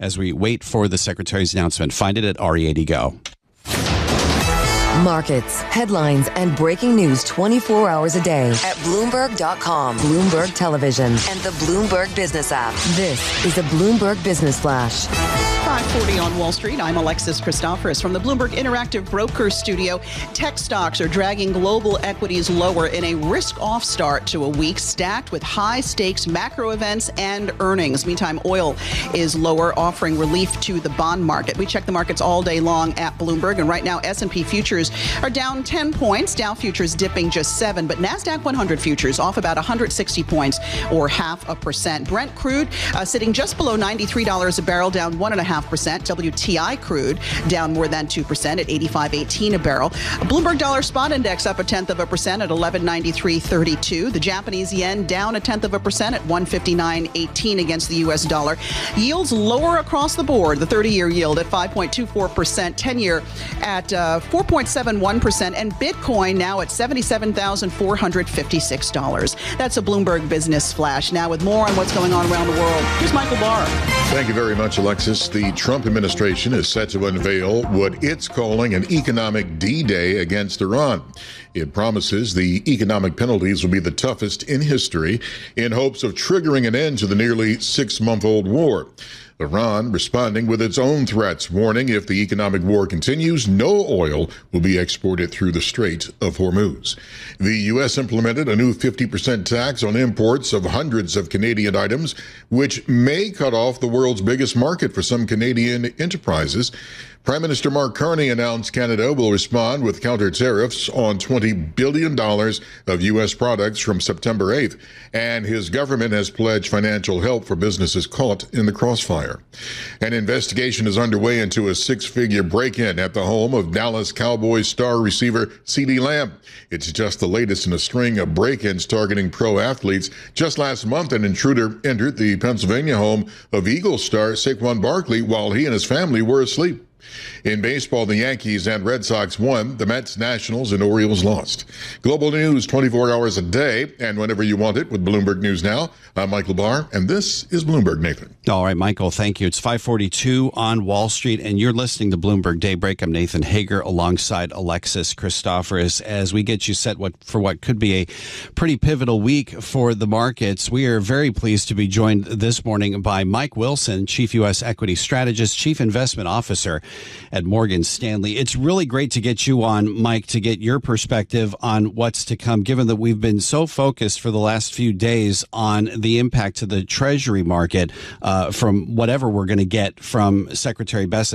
as we wait for the Secretary's announcement. Find it at RE80 Go. Markets, headlines, and breaking news 24 hours a day at Bloomberg.com, Bloomberg Television, and the Bloomberg Business app. This is a Bloomberg Business Flash. 5:40 on Wall Street. I'm Alexis Christoforous from the Bloomberg Interactive Brokers Studio. Tech stocks are dragging global equities lower in a risk-off start to a week stacked with high-stakes macro events and earnings. Meantime, oil is lower, offering relief to the bond market. We check the markets all day long at Bloomberg, and right now S&P futures are down 10 points. Dow futures dipping just 7, but NASDAQ 100 futures off about 160 points or 0.5%. Brent crude sitting just below $93 a barrel, down 1.5%. WTI crude down more than 2% at 85.18 a barrel. Bloomberg Dollar Spot Index up 0.1% at 1193.32. The Japanese yen down 0.1% at 159.18 against the U.S. dollar. Yields lower across the board. The 30-year yield at 5.24%, 10-year at 4.71%, and Bitcoin now at $77,456. That's a Bloomberg Business Flash. Now with more on what's going on around the world, here's Michael Barr. Thank you very much, Alexis. The Trump administration is set to unveil what it's calling an economic D-Day against Iran. It promises the economic penalties will be the toughest in history in hopes of triggering an end to the nearly 6-month-old war. Iran responding with its own threats, warning if the economic war continues, no oil will be exported through the Strait of Hormuz. The U.S. implemented a new 50% tax on imports of hundreds of Canadian items, which may cut off the world's biggest market for some Canadian enterprises. Prime Minister Mark Carney announced Canada will respond with counter tariffs on $20 billion of U.S. products from September 8th, and his government has pledged financial help for businesses caught in the crossfire. An investigation is underway into a 6-figure break-in at the home of Dallas Cowboys star receiver CeeDee Lamb. It's just the latest in a string of break-ins targeting pro athletes. Just last month, an intruder entered the Pennsylvania home of Eagles star Saquon Barkley while he and his family were asleep. In baseball, the Yankees and Red Sox won. The Mets, Nationals, and Orioles lost. Global news 24 hours a day and whenever you want it with Bloomberg News Now. I'm Michael Barr, and this is Bloomberg, Nathan. All right, Michael, thank you. It's 5:42 on Wall Street, and you're listening to Bloomberg Daybreak. I'm Nathan Hager alongside Alexis Christoforous as we get you set for what could be a pretty pivotal week for the markets. We are very pleased to be joined this morning by Mike Wilson, Chief U.S. Equity Strategist, Chief Investment Officer at Morgan Stanley. It's really great to get you on, Mike, to get your perspective on what's to come, given that we've been so focused for the last few days on the impact to the Treasury market from whatever we're going to get from Secretary Bessent